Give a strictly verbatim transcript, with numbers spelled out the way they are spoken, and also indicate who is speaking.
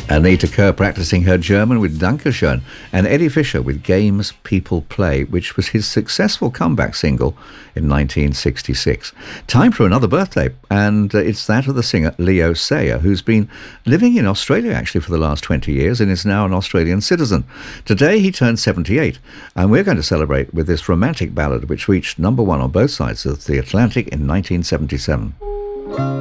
Speaker 1: Anita Kerr practicing her German with Dankeschön, and Eddie Fisher with Games People Play, which was his successful comeback single in nineteen sixty-six. Time for another birthday, and uh, it's that of the singer Leo Sayer, who's been living in Australia actually for the last twenty years and is now an Australian citizen. Today he turned seventy-eight, and we're going to celebrate with this romantic ballad which reached number one on both sides of the Atlantic in nineteen seventy-seven.